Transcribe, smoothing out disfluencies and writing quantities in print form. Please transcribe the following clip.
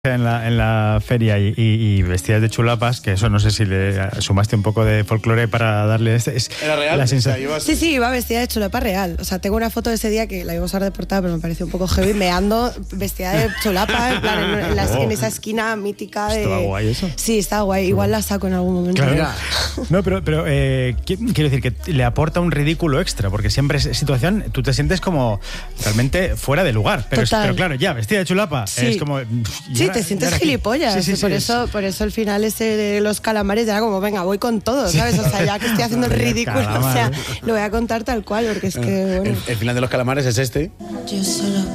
en la feria y vestidas de chulapas, que eso no sé si le sumaste un poco de folclore para darle... ¿Era real? La sensación. O sea, sí, iba vestida de chulapa real. O sea, tengo una foto de ese día que la iba a usar de portada, pero me pareció un poco heavy, meando vestida de chulapa, en plan, en esa esquina mítica de... ¿Estaba guay eso? Sí, estaba guay. Igual la saco en algún momento. Claro. No, pero quiero decir que le aporta un ridículo extra, porque siempre es situación, tú te sientes como realmente fuera de lugar. Pero claro, ya, vestida de chulapa, sí. Es como... Sí, te sientes gilipollas. Sí, por eso el final ese de los calamares ya era como, venga, voy con todo, ¿sabes? O sea, ya que estoy haciendo el ridículo, o sea, lo voy a contar tal cual, porque es que, bueno. El final de los calamares es este. Yo solo